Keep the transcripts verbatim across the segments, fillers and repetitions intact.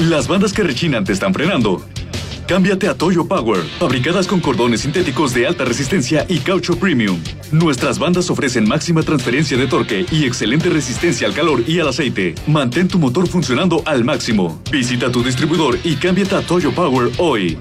Las bandas que rechinan te están frenando. Cámbiate a Toyo Power, fabricadas con cordones sintéticos de alta resistencia y caucho premium. Nuestras bandas ofrecen máxima transferencia de torque y excelente resistencia al calor y al aceite. Mantén tu motor funcionando al máximo. Visita tu distribuidor y cámbiate a Toyo Power hoy.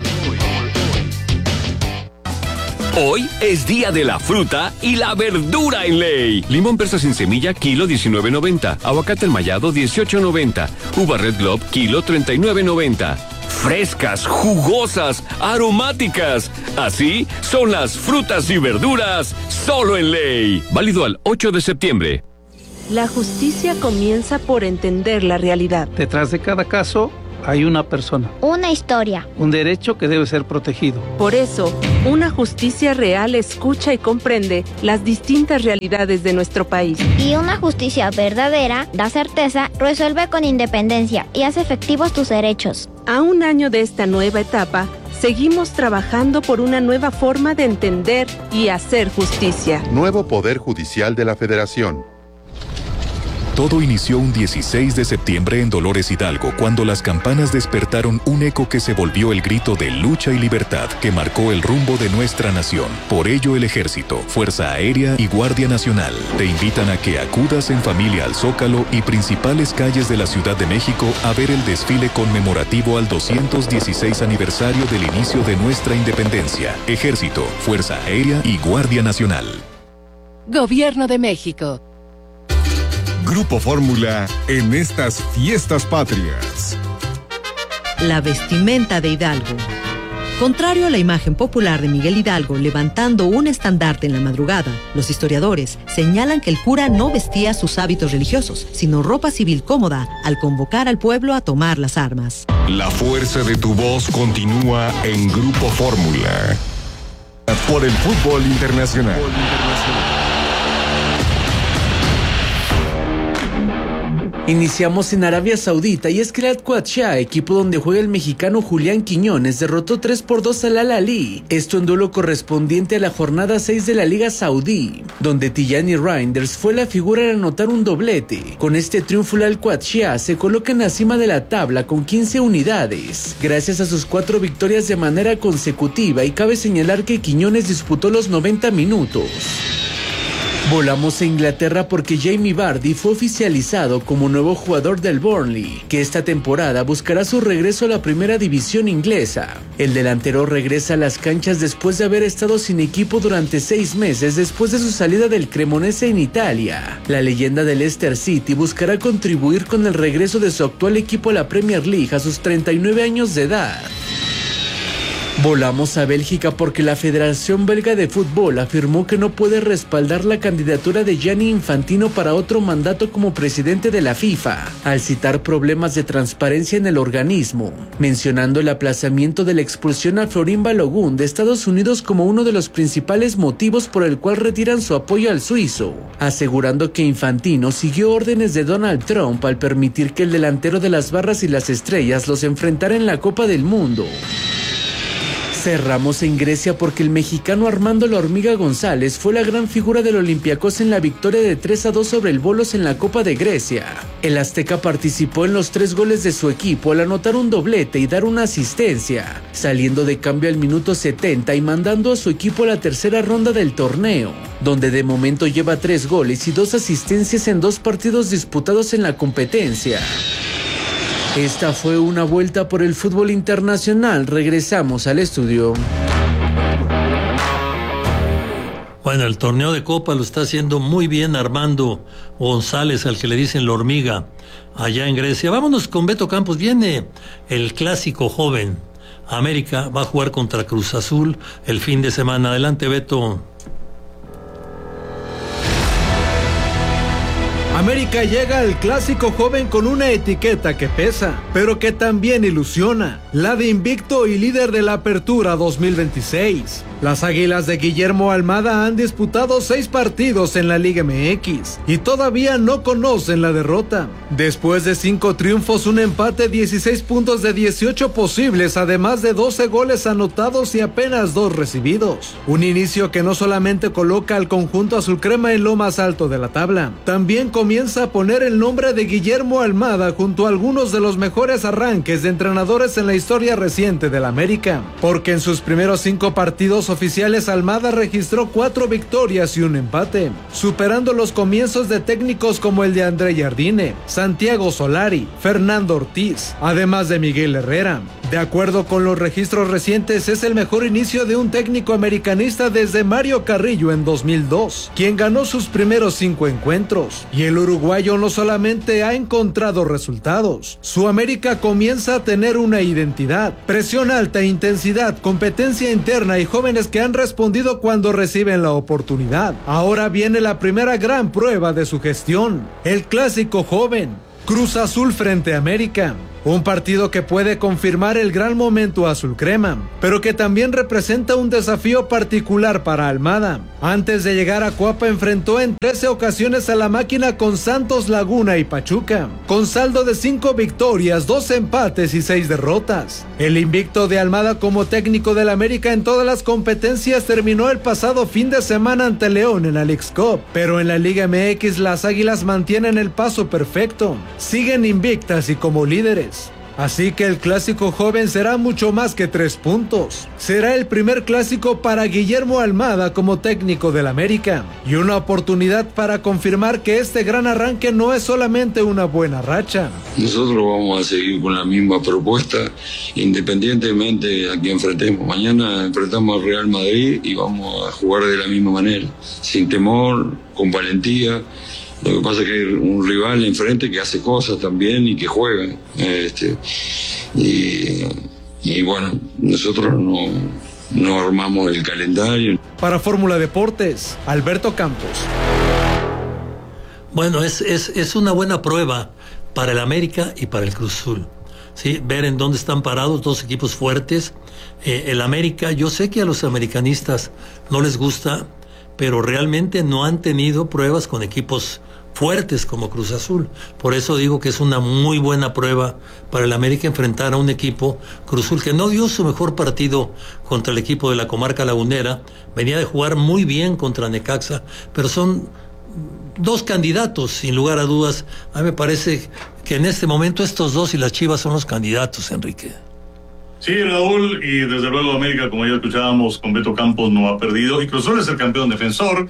Hoy es día de la fruta y la verdura en Ley. Limón persa sin semilla, kilo diecinueve noventa. Aguacate enmayado, dieciocho noventa. Uva Red Globe, kilo treinta y nueve noventa. Frescas, jugosas, aromáticas. Así son las frutas y verduras solo en Ley. Válido al ocho de septiembre. La justicia comienza por entender la realidad. Detrás de cada caso hay una persona. Una historia. Un derecho que debe ser protegido. Por eso, una justicia real escucha y comprende las distintas realidades de nuestro país. Y una justicia verdadera da certeza, resuelve con independencia y hace efectivos tus derechos. A un año de esta nueva etapa, seguimos trabajando por una nueva forma de entender y hacer justicia. Nuevo Poder Judicial de la Federación. Todo inició un dieciséis de septiembre en Dolores Hidalgo, cuando las campanas despertaron un eco que se volvió el grito de lucha y libertad que marcó el rumbo de nuestra nación. Por ello, el Ejército, Fuerza Aérea y Guardia Nacional te invitan a que acudas en familia al Zócalo y principales calles de la Ciudad de México a ver el desfile conmemorativo al doscientos dieciséis aniversario del inicio de nuestra independencia. Ejército, Fuerza Aérea y Guardia Nacional. Gobierno de México. Grupo Fórmula en estas fiestas patrias. La vestimenta de Hidalgo. Contrario a la imagen popular de Miguel Hidalgo levantando un estandarte en la madrugada, los historiadores señalan que el cura no vestía sus hábitos religiosos, sino ropa civil cómoda al convocar al pueblo a tomar las armas. La fuerza de tu voz continúa en Grupo Fórmula. Por el fútbol internacional. Iniciamos en Arabia Saudita y es que el Al-Qadsia, equipo donde juega el mexicano Julián Quiñones, derrotó tres por dos al Al-Ahly. Esto en duelo correspondiente a la jornada seis de la Liga Saudí, donde Tijani Reinders fue la figura al anotar un doblete. Con este triunfo el Al-Qadsia se coloca en la cima de la tabla con quince unidades, gracias a sus cuatro victorias de manera consecutiva, y cabe señalar que Quiñones disputó los noventa minutos. Volamos a Inglaterra porque Jamie Vardy fue oficializado como nuevo jugador del Burnley, que esta temporada buscará su regreso a la primera división inglesa. El delantero regresa a las canchas después de haber estado sin equipo durante seis meses después de su salida del Cremonese en Italia. La leyenda del Leicester City buscará contribuir con el regreso de su actual equipo a la Premier League a sus treinta y nueve años de edad. Volamos a Bélgica porque la Federación Belga de Fútbol afirmó que no puede respaldar la candidatura de Gianni Infantino para otro mandato como presidente de la FIFA, al citar problemas de transparencia en el organismo, mencionando el aplazamiento de la expulsión a Florin Balogun de Estados Unidos como uno de los principales motivos por el cual retiran su apoyo al suizo, asegurando que Infantino siguió órdenes de Donald Trump al permitir que el delantero de las Barras y las Estrellas los enfrentara en la Copa del Mundo. Cerramos en Grecia porque el mexicano Armando La Hormiga González fue la gran figura del Olympiacos en la victoria de tres a dos sobre el Volos en la Copa de Grecia. El azteca participó en los tres goles de su equipo al anotar un doblete y dar una asistencia, saliendo de cambio al minuto setenta y mandando a su equipo a la tercera ronda del torneo, donde de momento lleva tres goles y dos asistencias en dos partidos disputados en la competencia. Esta fue una vuelta por el fútbol internacional. Regresamos al estudio. Bueno, el torneo de Copa lo está haciendo muy bien Armando González, al que le dicen La Hormiga, allá en Grecia. Vámonos con Beto Campos. Viene el clásico joven. América va a jugar contra Cruz Azul el fin de semana. Adelante, Beto. América llega al clásico joven con una etiqueta que pesa, pero que también ilusiona, la de invicto y líder de la Apertura dos mil veintiséis. Las Águilas de Guillermo Almada han disputado seis partidos en la Liga M X y todavía no conocen la derrota. Después de cinco triunfos, un empate, dieciséis puntos de dieciocho posibles, además de doce goles anotados y apenas dos recibidos. Un inicio que no solamente coloca al conjunto azul crema en lo más alto de la tabla, también comienza a poner el nombre de Guillermo Almada junto a algunos de los mejores arranques de entrenadores en la historia reciente del América, porque en sus primeros cinco partidos oficiales Almada registró cuatro victorias y un empate, superando los comienzos de técnicos como el de André Jardine, Santiago Solari, Fernando Ortiz, además de Miguel Herrera. De acuerdo con los registros recientes, es el mejor inicio de un técnico americanista desde Mario Carrillo en dos mil dos, quien ganó sus primeros cinco encuentros. Y el uruguayo no solamente ha encontrado resultados, su América comienza a tener una identidad, presión alta, intensidad, competencia interna y jóvenes que han respondido cuando reciben la oportunidad. Ahora viene la primera gran prueba de su gestión, el clásico joven, Cruz Azul frente a América. Un partido que puede confirmar el gran momento azul crema, pero que también representa un desafío particular para Almada. Antes de llegar a Cuapa enfrentó en trece ocasiones a la máquina con Santos Laguna y Pachuca, con saldo de cinco victorias, dos empates y seis derrotas. El invicto de Almada como técnico del América en todas las competencias terminó el pasado fin de semana ante León en la Leagues Cup, pero en la Liga M X las Águilas mantienen el paso perfecto, siguen invictas y como líderes. Así que el clásico joven será mucho más que tres puntos. Será el primer clásico para Guillermo Almada como técnico del América y una oportunidad para confirmar que este gran arranque no es solamente una buena racha. Nosotros vamos a seguir con la misma propuesta, independientemente a quien enfrentemos. Mañana enfrentamos al Real Madrid y vamos a jugar de la misma manera, sin temor, con valentía. Lo que pasa es que hay un rival enfrente que hace cosas también y que juega. Este, y, y bueno, nosotros no, no armamos el calendario. Para Fórmula Deportes, Alberto Campos. Bueno, es, es, es una buena prueba para el América y para el Cruz Azul. ¿Sí? Ver en dónde están parados dos equipos fuertes. Eh, el América, yo sé que a los americanistas no les gusta, pero realmente no han tenido pruebas con equipos fuertes como Cruz Azul. Por eso digo que es una muy buena prueba para el América enfrentar a un equipo Cruz Azul que no dio su mejor partido contra el equipo de la comarca lagunera, venía de jugar muy bien contra Necaxa, pero son dos candidatos, sin lugar a dudas. A mí me parece que en este momento estos dos y las Chivas son los candidatos, Enrique. Sí, Raúl, y desde luego América, como ya escuchábamos con Beto Campos, no ha perdido, y Cruz Azul es el campeón defensor.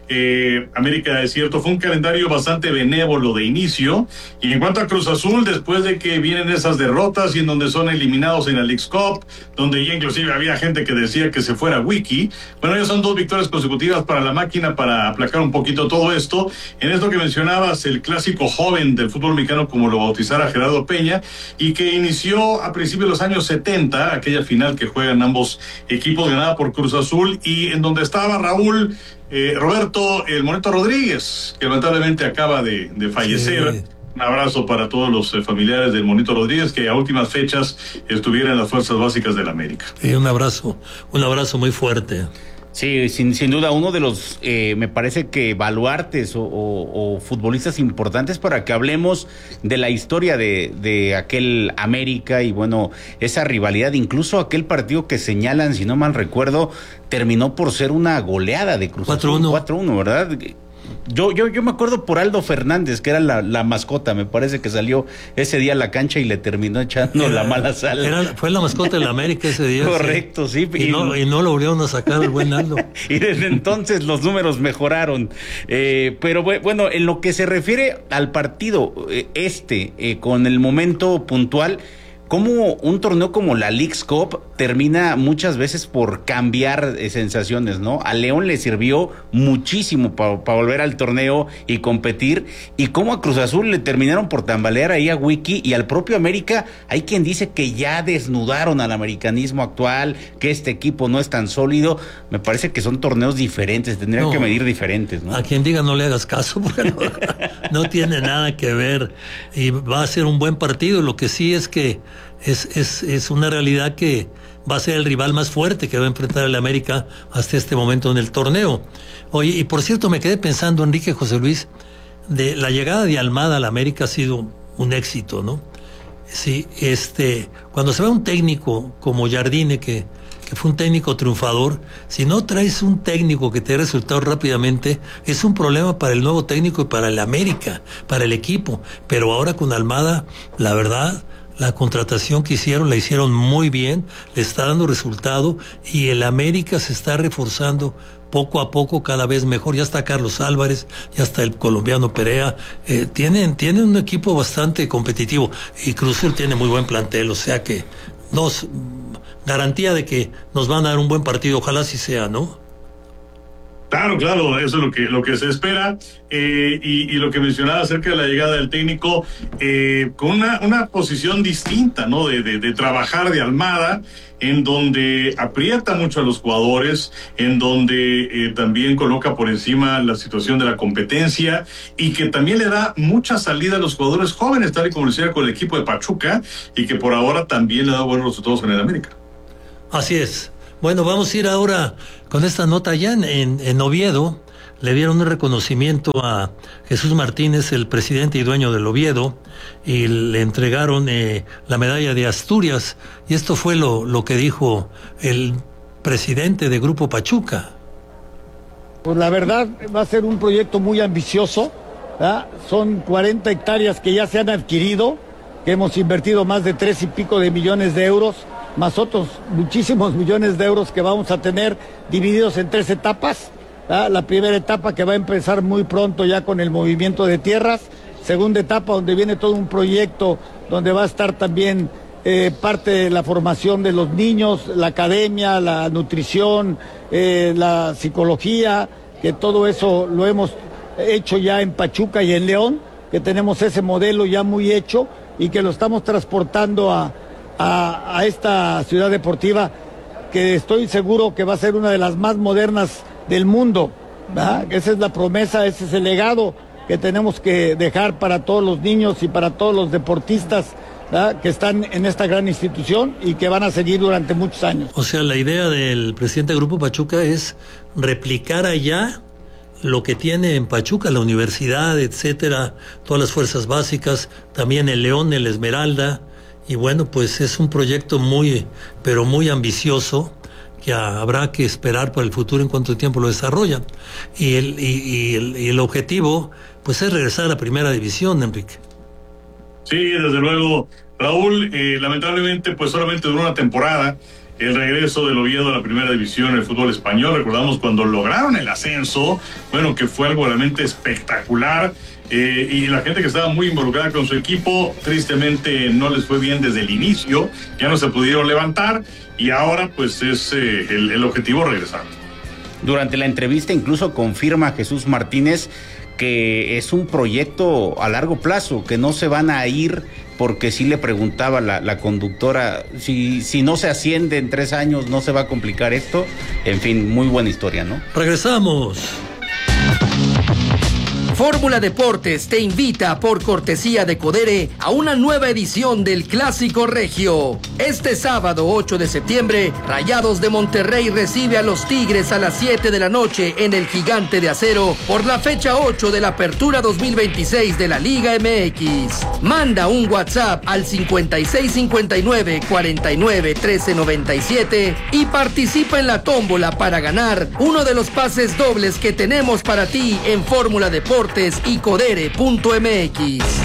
Eh, América, es cierto, fue un calendario bastante benévolo de inicio, y en cuanto a Cruz Azul, después de que vienen esas derrotas y en donde son eliminados en la Leagues Cup, donde ya inclusive había gente que decía que se fuera Wiki, bueno, ya son dos victorias consecutivas para la máquina para aplacar un poquito todo esto. En esto que mencionabas, el clásico joven del fútbol mexicano, como lo bautizara Gerardo Peña, y que inició a principios de los años setenta, aquella final que juegan ambos equipos, ganada por Cruz Azul, y en donde estaba Raúl Eh, Roberto el Monito Rodríguez, que lamentablemente acaba de, de fallecer. Sí. Un abrazo para todos los eh, familiares del Monito Rodríguez, que a últimas fechas estuviera en las fuerzas básicas del América. Sí, un abrazo, un abrazo muy fuerte. Sí, sin, sin duda uno de los, eh, me parece que baluartes o, o, o futbolistas importantes para que hablemos de la historia de, de aquel América y bueno, esa rivalidad, incluso aquel partido que señalan, si no mal recuerdo, terminó por ser una goleada de Cruz Azul. cuatro uno, ¿verdad? Yo, yo, yo me acuerdo por Aldo Fernández, que era la, la mascota, me parece que salió ese día a la cancha y le terminó echando era, la mala sal. Era, fue la mascota de la América ese día. Correcto, sí. sí. Y, y, no, y no lo volvieron a sacar el buen Aldo. Y desde entonces los números mejoraron. Eh, pero bueno, en lo que se refiere al partido este, eh, con el momento puntual, cómo un torneo como la Leagues Cup termina muchas veces por cambiar eh, sensaciones, ¿no? A León le sirvió muchísimo para pa volver al torneo y competir, y cómo a Cruz Azul le terminaron por tambalear ahí a Wiki y al propio América. Hay quien dice que ya desnudaron al americanismo actual, que este equipo no es tan sólido. Me parece que son torneos diferentes, tendrían no, que medir diferentes, ¿no? A quien diga no le hagas caso, porque no, no tiene nada que ver, y va a ser un buen partido. Lo que sí es que es, es, es una realidad que va a ser el rival más fuerte que va a enfrentar el América hasta este momento en el torneo. Oye, y por cierto, me quedé pensando, Enrique, José Luis, de la llegada de Almada al América ha sido un éxito, ¿no? Sí, este, cuando se ve un técnico como Jardine, que, que fue un técnico triunfador, si no traes un técnico que te dé resultados rápidamente, es un problema para el nuevo técnico y para el América, para el equipo. Pero ahora con Almada, la verdad, la contratación que hicieron, la hicieron muy bien, le está dando resultado y el América se está reforzando poco a poco, cada vez mejor. Ya está Carlos Álvarez, ya está el colombiano Perea. Eh, tienen, tienen un equipo bastante competitivo y Cruz Azul tiene muy buen plantel, o sea que nos garantía de que nos van a dar un buen partido, ojalá así sea, ¿no? Claro, claro, eso es lo que, lo que se espera. Eh, y, y lo que mencionaba acerca de la llegada del técnico, eh, con una, una posición distinta, ¿no? De, de, de trabajar de Almada, en donde aprieta mucho a los jugadores, en donde eh, también coloca por encima la situación de la competencia y que también le da mucha salida a los jugadores jóvenes, tal y como lo hiciera con el equipo de Pachuca y que por ahora también le da buenos resultados en el América. Así es. Bueno, vamos a ir ahora con esta nota ya en, en, en Oviedo. Le dieron un reconocimiento a Jesús Martínez, el presidente y dueño del Oviedo, y le entregaron eh, la medalla de Asturias. Y esto fue lo, lo que dijo el presidente de Grupo Pachuca. Pues la verdad va a ser un proyecto muy ambicioso, ¿verdad? Son cuarenta hectáreas que ya se han adquirido, que hemos invertido más de tres y pico de millones de euros, más otros muchísimos millones de euros que vamos a tener divididos en tres etapas. ¿Ah? La primera etapa que va a empezar muy pronto ya con el movimiento de tierras, segunda etapa donde viene todo un proyecto donde va a estar también eh, parte de la formación de los niños, la academia, la nutrición, eh, la psicología, que todo eso lo hemos hecho ya en Pachuca y en León, que tenemos ese modelo ya muy hecho y que lo estamos transportando a, a, a esta ciudad deportiva que estoy seguro que va a ser una de las más modernas del mundo, ¿verdad? Esa es la promesa, ese es el legado que tenemos que dejar para todos los niños y para todos los deportistas, ¿verdad? Que están en esta gran institución y que van a seguir durante muchos años. O sea, la idea del presidente del Grupo Pachuca es replicar allá lo que tiene en Pachuca, la universidad, etcétera, todas las fuerzas básicas, también el León, el Esmeralda, y bueno, pues es un proyecto muy, pero muy ambicioso, que habrá que esperar para el futuro en cuánto tiempo lo desarrollan. Y el, y, y el, y el objetivo, pues, es regresar a la primera división, Enrique. Sí, desde luego, Raúl, eh, lamentablemente, pues solamente duró una temporada el regreso del Oviedo a la primera división en el fútbol español. Recordamos cuando lograron el ascenso, bueno, que fue algo realmente espectacular. Eh, y la gente que estaba muy involucrada con su equipo, tristemente no les fue bien desde el inicio, ya no se pudieron levantar y ahora pues es eh, el, el objetivo regresar. Durante la entrevista incluso confirma Jesús Martínez que es un proyecto a largo plazo, que no se van a ir, porque sí le preguntaba la, la conductora, si, si no se asciende en tres años no se va a complicar esto. En fin, muy buena historia, ¿no? Regresamos. Fórmula Deportes te invita por cortesía de Codere a una nueva edición del Clásico Regio. Este sábado ocho de septiembre, Rayados de Monterrey recibe a los Tigres a las siete de la noche en el Gigante de Acero por la fecha ocho de la Apertura dos mil veintiséis de la Liga M X. Manda un WhatsApp al cincuenta y seis cincuenta y nueve cuarenta y nueve trece noventa y siete y participa en la tómbola para ganar uno de los pases dobles que tenemos para ti en Fórmula Deportes y Codere punto M X.